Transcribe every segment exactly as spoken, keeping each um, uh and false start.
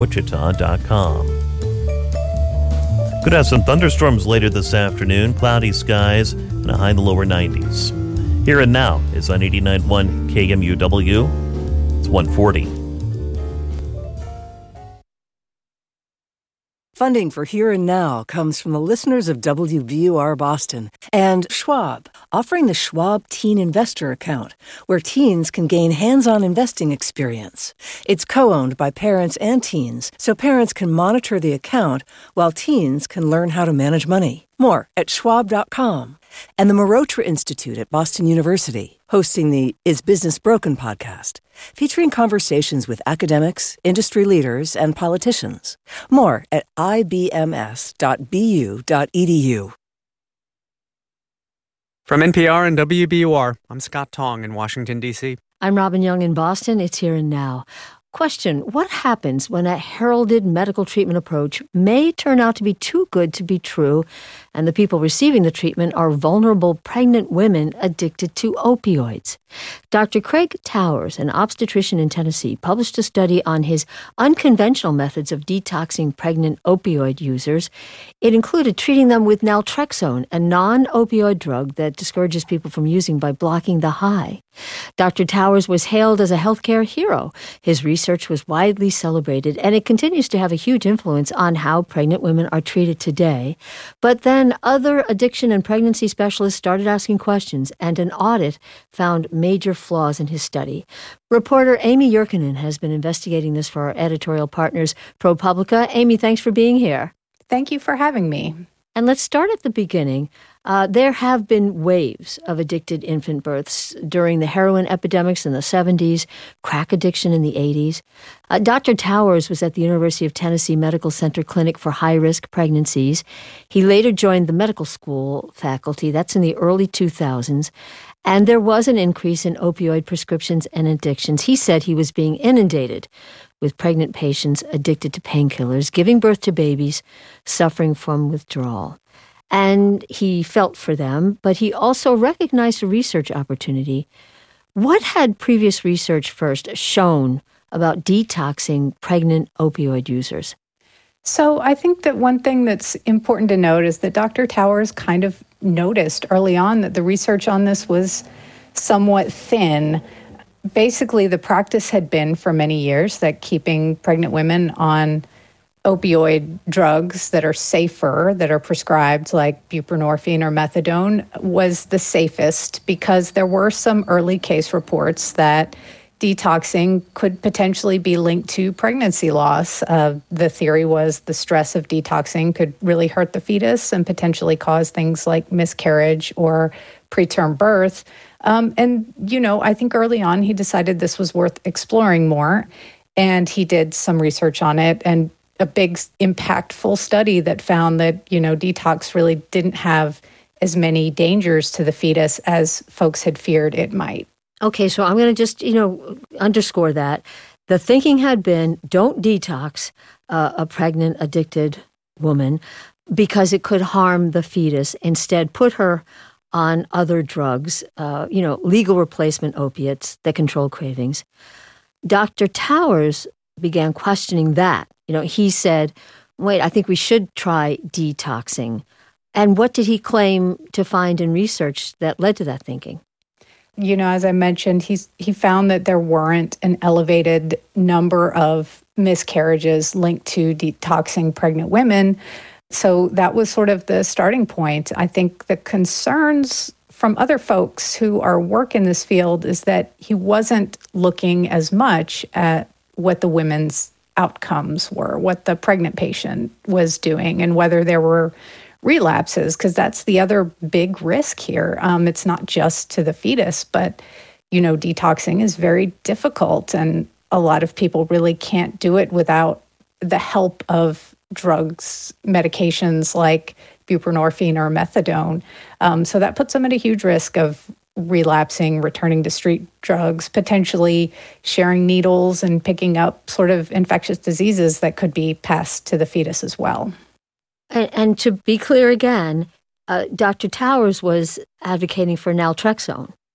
wichita dot com. Could have some thunderstorms later this afternoon, cloudy skies, and a high in the lower nineties. Here and Now is on eighty-nine point one K M U W. It's one forty. Funding for Here and Now comes from the listeners of W B U R Boston and Schwab, offering the Schwab Teen Investor Account, where teens can gain hands-on investing experience. It's co-owned by parents and teens, so parents can monitor the account while teens can learn how to manage money. More at schwab dot com. And the Marotra Institute at Boston University, hosting the Is Business Broken podcast, featuring conversations with academics, industry leaders, and politicians. More at I B M S dot B U dot E D U. From N P R and W B U R, I'm Scott Tong in Washington, D C. I'm Robin Young in Boston. It's Here and Now. Question: what happens when a heralded medical treatment approach may turn out to be too good to be true, and the people receiving the treatment are vulnerable pregnant women addicted to opioids? Doctor Craig Towers, an obstetrician in Tennessee, published a study on his unconventional methods of detoxing pregnant opioid users. It included treating them with naltrexone, a non-opioid drug that discourages people from using by blocking the high. Doctor Towers was hailed as a healthcare hero. His research was widely celebrated, and it continues to have a huge influence on how pregnant women are treated today. But then other addiction and pregnancy specialists started asking questions, and an audit found major flaws in his study. Reporter Amy Yurkanin has been investigating this for our editorial partners, ProPublica. Amy, thanks for being here. Thank you for having me. And let's start at the beginning. Uh, there have been waves of addicted infant births during the heroin epidemics in the seventies, crack addiction in the eighties. Uh, Doctor Towers was at the University of Tennessee Medical Center Clinic for High-Risk Pregnancies. He later joined the medical school faculty. That's in the early two thousands. And there was an increase in opioid prescriptions and addictions. He said he was being inundated with pregnant patients addicted to painkillers, giving birth to babies suffering from withdrawal. And he felt for them, but he also recognized a research opportunity. What had previous research first shown about detoxing pregnant opioid users? So I think that one thing that's important to note is that Doctor Towers kind of noticed early on that the research on this was somewhat thin. Basically, the practice had been for many years that keeping pregnant women on opioid drugs that are safer, that are prescribed like buprenorphine or methadone, was the safest because there were some early case reports that detoxing could potentially be linked to pregnancy loss. Uh, the theory was the stress of detoxing could really hurt the fetus and potentially cause things like miscarriage or preterm birth. Um, and, you know, I think early on he decided this was worth exploring more, and he did some research on it, and a big impactful study that found that, you know, detox really didn't have as many dangers to the fetus as folks had feared it might. Okay, so I'm going to just, you know, underscore that. The thinking had been, don't detox uh, a pregnant, addicted woman because it could harm the fetus. Instead, put her on other drugs, uh, you know, legal replacement opiates that control cravings. Doctor Towers began questioning that. You know, he said, wait, I think we should try detoxing. And what did he claim to find in research that led to that thinking? You know, as I mentioned, he's he found that there weren't an elevated number of miscarriages linked to detoxing pregnant women. So that was sort of the starting point. I think the concerns from other folks who are work in this field is that he wasn't looking as much at what the women's outcomes were, what the pregnant patient was doing, and whether there were relapses, because that's the other big risk here. Um, it's not just to the fetus, but, you know, detoxing is very difficult, and a lot of people really can't do it without the help of drugs, medications like buprenorphine or methadone. Um, so that puts them at a huge risk of relapsing, returning to street drugs, potentially sharing needles and picking up sort of infectious diseases that could be passed to the fetus as well. And, and to be clear again, uh, Doctor Towers was advocating for naltrexone.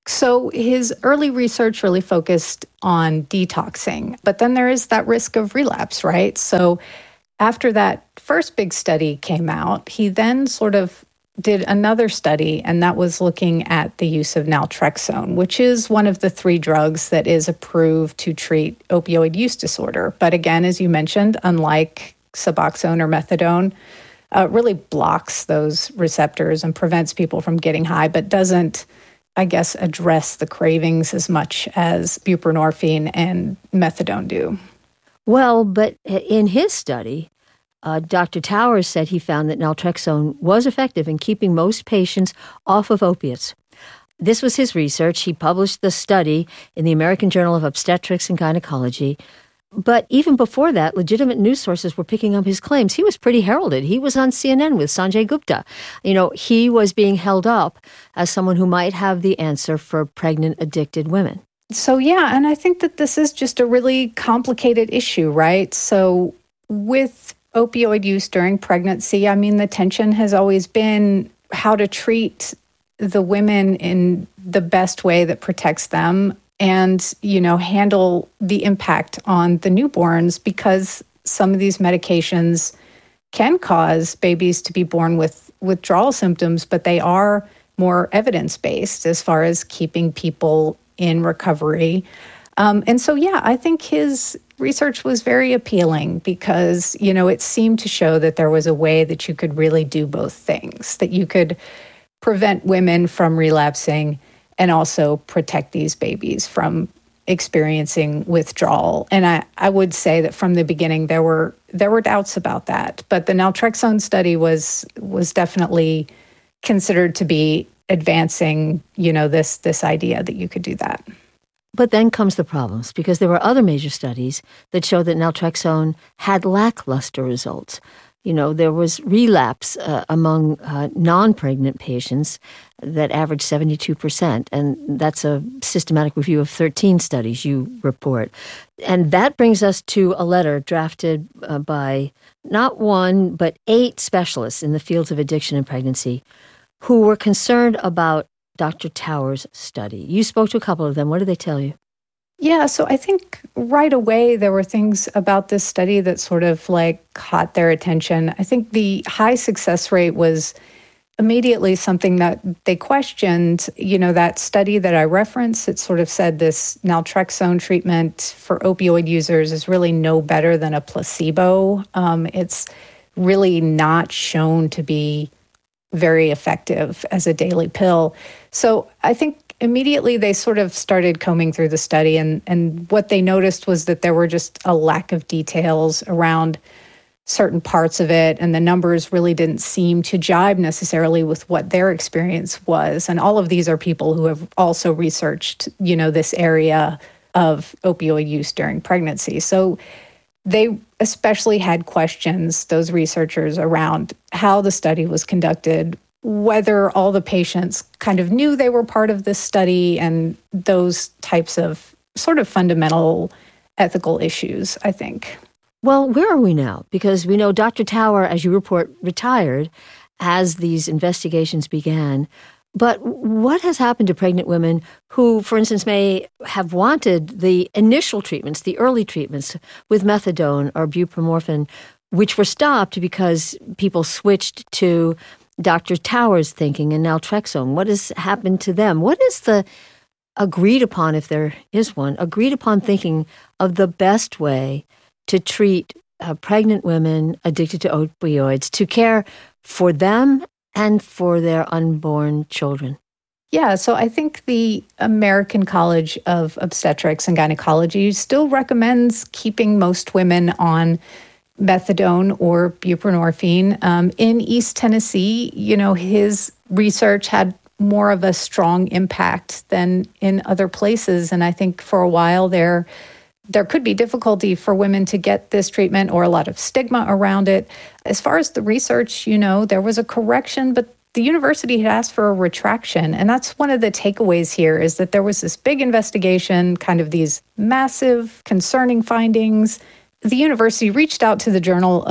So his early research really focused on detoxing, but then there is that risk of relapse, right? So after that first big study came out, he then sort of did another study, and that was looking at the use of naltrexone, which is one of the three drugs that is approved to treat opioid use disorder. But again, as you mentioned, unlike Suboxone or methadone, uh, really blocks those receptors and prevents people from getting high, but doesn't, I guess, address the cravings as much as buprenorphine and methadone do. Well, but in his study, uh, Doctor Towers said he found that naltrexone was effective in keeping most patients off of opiates. This was his research. He published the study in the American Journal of Obstetrics and Gynecology. But even before that, legitimate news sources were picking up his claims. He was pretty heralded. He was on C N N with Sanjay Gupta. You know, he was being held up as someone who might have the answer for pregnant, addicted women. So, yeah, and I think that this is just a really complicated issue, right? So with opioid use during pregnancy, I mean, the tension has always been how to treat the women in the best way that protects them and, you know, handle the impact on the newborns, because some of these medications can cause babies to be born with withdrawal symptoms, but they are more evidence-based as far as keeping people in recovery. Um, and so, yeah, I think his research was very appealing because, you know, it seemed to show that there was a way that you could really do both things, that you could prevent women from relapsing and also protect these babies from experiencing withdrawal. And I, I would say that from the beginning, there were there were doubts about that. But the naltrexone study was was definitely considered to be advancing, you know, this this idea that you could do that. But then comes the problems, because there were other major studies that showed that naltrexone had lackluster results. You know, there was relapse uh, among uh, non-pregnant patients that averaged seventy-two percent, and that's a systematic review of thirteen studies you report. And that brings us to a letter drafted uh, by not one, but eight specialists in the fields of addiction and pregnancy who were concerned about Doctor Towers' study. You spoke to a couple of them. What did they tell you? Yeah, so I think right away there were things about this study that sort of like caught their attention. I think the high success rate was immediately something that they questioned. You know, that study that I referenced, it sort of said this naltrexone treatment for opioid users is really no better than a placebo. Um, it's really not shown to be very effective as a daily pill. So I think immediately they sort of started combing through the study, and, and what they noticed was that there were just a lack of details around certain parts of it, and the numbers really didn't seem to jibe necessarily with what their experience was. And all of these are people who have also researched, you know, this area of opioid use during pregnancy. So they especially had questions, those researchers, around how the study was conducted, whether all the patients kind of knew they were part of this study, and those types of sort of fundamental ethical issues, I think. Well, where are we now? Because we know Doctor Tower, as you report, retired as these investigations began. But what has happened to pregnant women who, for instance, may have wanted the initial treatments, the early treatments with methadone or buprenorphine, which were stopped because people switched to Doctor Towers' thinking and naltrexone? What has happened to them? What is the agreed upon, if there is one, agreed upon thinking of the best way to treat uh, pregnant women addicted to opioids, to care for them and for their unborn children? Yeah, so I think the American College of Obstetrics and Gynecology still recommends keeping most women on methadone or buprenorphine. Um, in East Tennessee, you know, his research had more of a strong impact than in other places. And I think for a while there, there could be difficulty for women to get this treatment, or a lot of stigma around it. As far as the research, you know, there was a correction, but the university had asked for a retraction. And that's one of the takeaways here, is that there was this big investigation, kind of these massive, concerning findings. The university reached out to the Journal of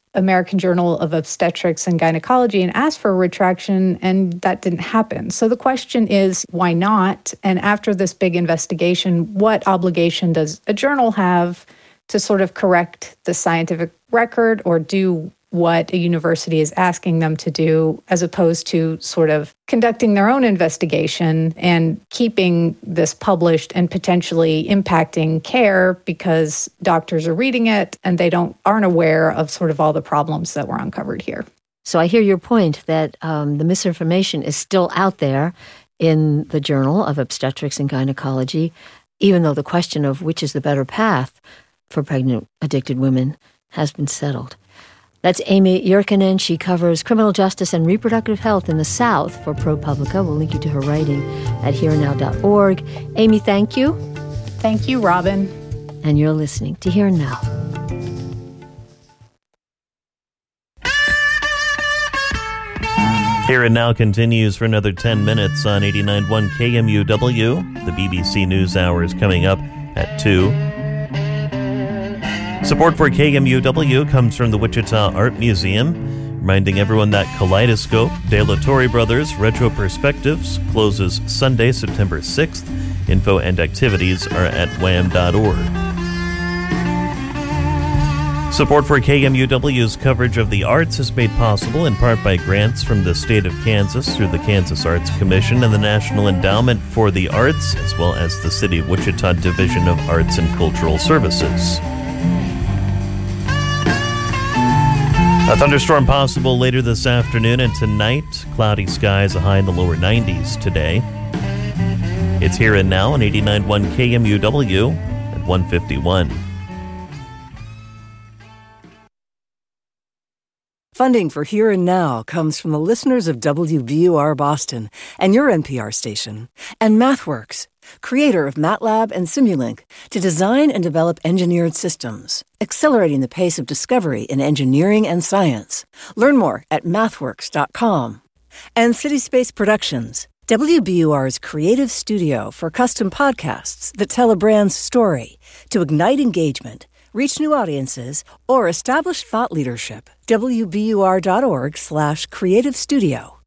American Journal of Obstetrics and Gynecology and asked for a retraction, and that didn't happen. So the question is, why not? And after this big investigation, what obligation does a journal have to sort of correct the scientific record or do what a university is asking them to do, as opposed to sort of conducting their own investigation and keeping this published and potentially impacting care because doctors are reading it and they don't aren't aware of sort of all the problems that were uncovered here. So I hear your point that um, the misinformation is still out there in the Journal of Obstetrics and Gynecology, even though the question of which is the better path for pregnant, addicted women has been settled. That's Amy Yurkanen. She covers criminal justice and reproductive health in the South for ProPublica. We'll link you to her writing at here and now dot org. Amy, thank you. Thank you, Robin. And you're listening to Here and Now. Here and Now continues for another ten minutes on eighty-nine point one K M U W. The B B C News Hour is coming up at two. Support for K M U W comes from the Wichita Art Museum, reminding everyone that Kaleidoscope, De La Torre Brothers Retro Perspectives closes Sunday, September sixth. Info and activities are at wham dot org. Support for K M U W's coverage of the arts is made possible in part by grants from the state of Kansas through the Kansas Arts Commission and the National Endowment for the Arts, as well as the City of Wichita Division of Arts and Cultural Services. A thunderstorm possible later this afternoon and tonight. Cloudy skies, a high in the lower nineties today. It's Here and Now on eighty-nine point one K M U W at one fifty-one. Funding for Here and Now comes from the listeners of W B U R Boston and your N P R station, and MathWorks, creator of MATLAB and Simulink, to design and develop engineered systems, accelerating the pace of discovery in engineering and science. Learn more at mathworks dot com. And CitySpace Productions, W B U R's creative studio for custom podcasts that tell a brand's story to ignite engagement, reach new audiences, or establish thought leadership. W B U R dot org slash creative studio.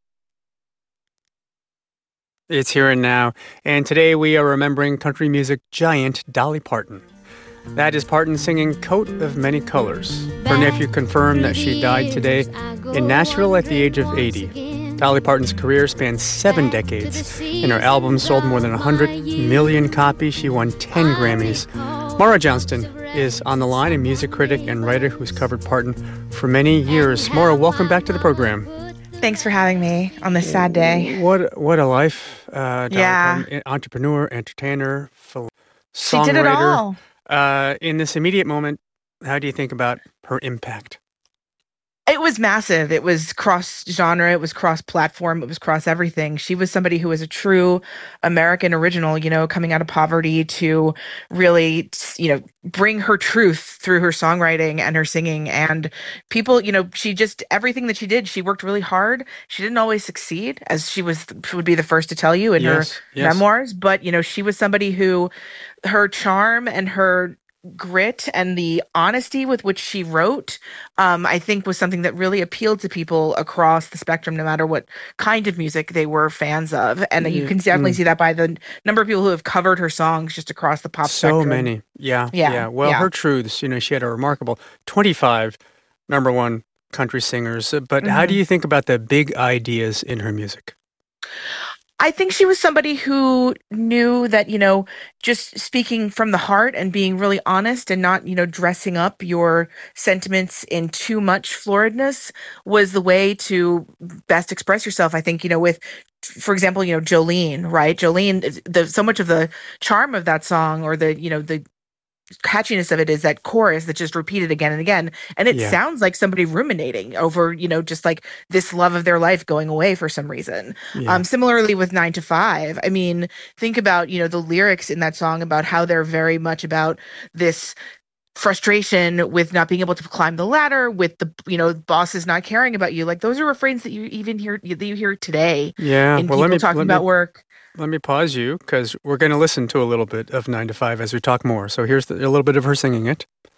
It's Here and Now, and today we are remembering country music giant Dolly Parton. That is Parton singing Coat of Many Colors. Her nephew confirmed that she died today in Nashville at the age of eighty. Dolly Parton's career spanned seven decades, and her album sold more than one hundred million copies. She won ten Grammys. Maura Johnston is on the line, a music critic and writer who's covered Parton for many years. Maura, welcome back to the program. Thanks for having me on this sad day. What what a life. Uh, Dolly yeah. Parton, entrepreneur, entertainer, songwriter. She did it all. Uh, in this immediate moment, how do you think about her impact? It was massive. It was cross-genre. It was cross-platform. It was cross-everything. She was somebody who was a true American original, you know, coming out of poverty to really, you know, bring her truth through her songwriting and her singing. And people, you know, she just, everything that she did, she worked really hard. She didn't always succeed, as she was would be the first to tell you in yes, her yes. memoirs. But, you know, she was somebody who, her charm and her grit and the honesty with which she wrote, um, I think was something that really appealed to people across the spectrum, no matter what kind of music they were fans of. And mm-hmm. you can definitely mm-hmm. see that by the number of people who have covered her songs just across the pop so spectrum. So many. Yeah. Yeah. yeah. Well, yeah. her truths, you know, she had a remarkable twenty-five number one country singers. But mm-hmm. how do you think about the big ideas in her music? I think she was somebody who knew that, you know, just speaking from the heart and being really honest and not, you know, dressing up your sentiments in too much floridness was the way to best express yourself. I think, you know, with, for example, you know, Jolene, right? Jolene, the, so much of the charm of that song, or the, you know, the catchiness of it, is that chorus that just repeated again and again. And it yeah. sounds like somebody ruminating over, you know, just like this love of their life going away for some reason. Yeah. Um, similarly with Nine to Five, I mean, think about, you know, the lyrics in that song about how they're very much about this frustration with not being able to climb the ladder, with the, you know, bosses not caring about you. Like, those are refrains that you even hear, that you hear today. Yeah. In well, people let me, talking let about me... work. Let me pause you, because we're going to listen to a little bit of Nine to Five as we talk more. So here's the, a little bit of her singing it.